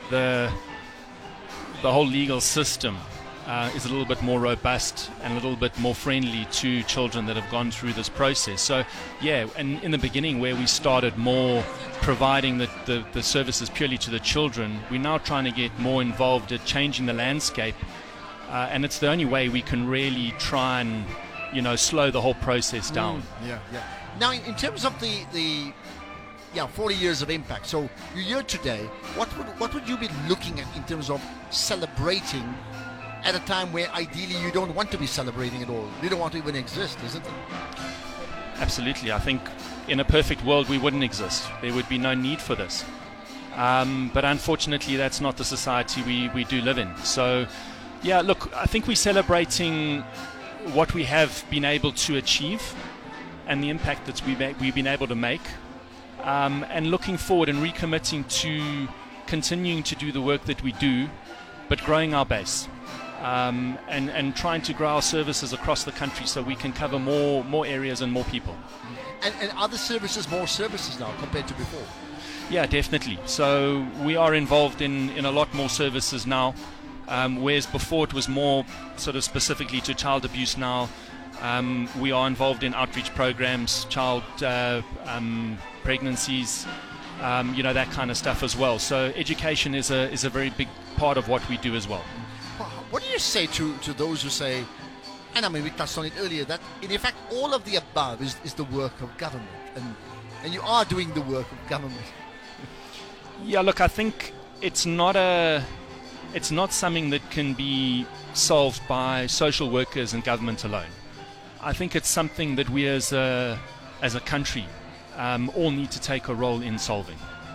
the whole legal system is a little bit more robust and a little bit more friendly to children that have gone through this process. So, yeah, and in the beginning where we started more providing the services purely to the children, we're now trying to get more involved at changing the landscape, and it's the only way we can really try and, slow the whole process down. Yeah. Now, in terms of the 40 years of impact, so you're here today, what would you be looking at in terms of celebrating at a time where ideally you don't want to be celebrating at all? You don't want to even exist, isn't it? Absolutely. I think in a perfect world we wouldn't exist. There would be no need for this. But unfortunately that's not the society we do live in. So, yeah, look, I think we're celebrating what we have been able to achieve and the impact that we've been able to make, and looking forward and recommitting to continuing to do the work that we do, but growing our base. And trying to grow our services across the country so we can cover more areas and more people. And are the services more services now compared to before? Yeah, definitely. So we are involved in a lot more services now, whereas before it was more sort of specifically to child abuse. Now we are involved in outreach programs, child pregnancies, that kind of stuff as well. So education is a very big part of what we do as well. What do you say to those who say, and I mean we touched on it earlier, that in effect all of the above is the work of government, and you are doing the work of government? Yeah, look, I think it's not something that can be solved by social workers and government alone. I think it's something that we as a country all need to take a role in solving.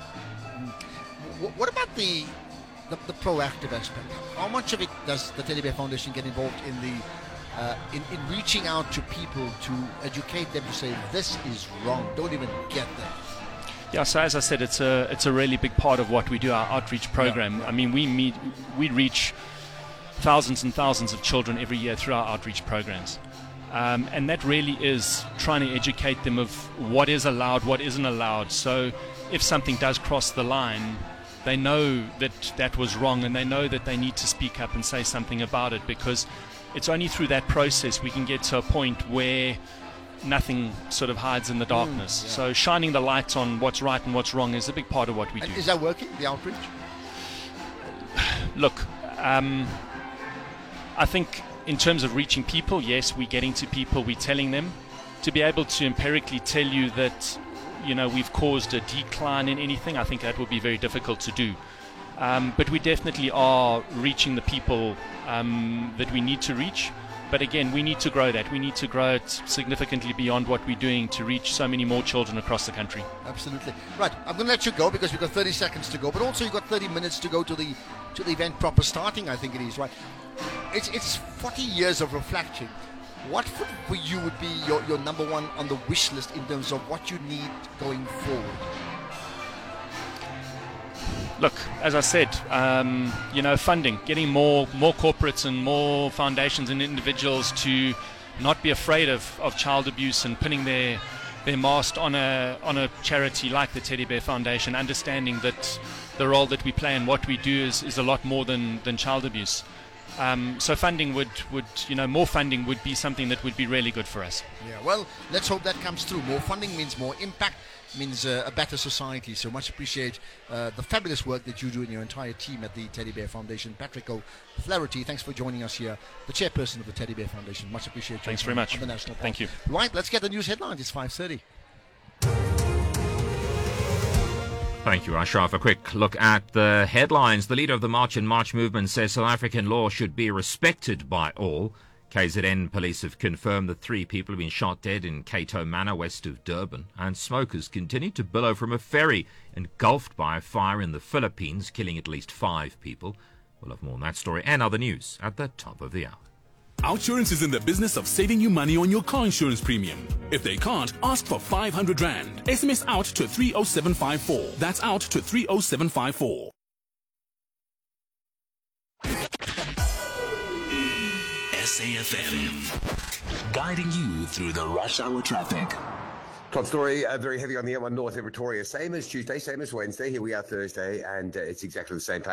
What about the proactive aspect? How much of it does the Teddy Bear Foundation get involved in in reaching out to people to educate them to say this is wrong, don't even get that? Yeah, so as I said, it's a really big part of what we do, our outreach program. Yeah. I mean, we reach thousands and thousands of children every year through our outreach programs. And that really is trying to educate them of what is allowed, what isn't allowed. So if something does cross the line, they know that was wrong, and they know that they need to speak up and say something about it, because it's only through that process we can get to a point where nothing sort of hides in the darkness. Yeah. So shining the light on what's right and what's wrong is a big part of what we do. Is that working, the outreach? Look, I think in terms of reaching people, yes, we're getting to people, we're telling them. To be able to empirically tell you that we've caused a decline in anything, I think that would be very difficult to do. But we definitely are reaching the people that we need to reach. But again, we need to grow that. We need to grow it significantly beyond what we're doing to reach so many more children across the country. Absolutely. Right, I'm going to let you go because we've got 30 seconds to go. But also you've got 30 minutes to go to the event proper starting, I think it is, right? It's 40 years of reflection. What for you would be your number one on the wish list in terms of what you need going forward? Look, as I said, funding, getting more corporates and more foundations and individuals to not be afraid of child abuse and putting their mast on a charity like the Teddy Bear Foundation, understanding that the role that we play and what we do is a lot more than child abuse. So funding would more funding would be something that would be really good for us. Yeah, well, let's hope that comes through. More funding means more impact, means a better society. So much appreciate the fabulous work that you do and your entire team at the Teddy Bear Foundation. Patrick O'Flaherty, thanks for joining us here, the chairperson of the Teddy Bear Foundation. Much appreciate you. Thanks very much. On the National Thank you. Right, let's get the news headlines. It's 5:30. Thank you, Ashraf. A quick look at the headlines. The leader of the March and March movement says South African law should be respected by all. KZN police have confirmed that 3 people have been shot dead in Cato Manor, west of Durban. And smokers continue to billow from a ferry engulfed by a fire in the Philippines, killing at least 5 people. We'll have more on that story and other news at the top of the hour. Outsurance is in the business of saving you money on your car insurance premium. If they can't, ask for 500 Rand. SMS out to 30754. That's out to 30754. SAFM, guiding you through the rush hour traffic. Top story, very heavy on the M1 North in Pretoria. Same as Tuesday, same as Wednesday. Here we are Thursday, and it's exactly the same.